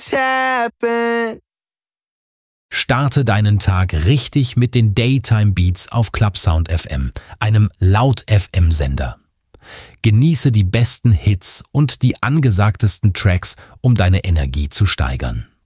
just happened. Starte deinen Tag richtig mit den Daytime Beats auf Clubsound FM, einem Laut-FM-Sender. Genieße die besten Hits und die angesagtesten Tracks, um deine Energie zu steigern.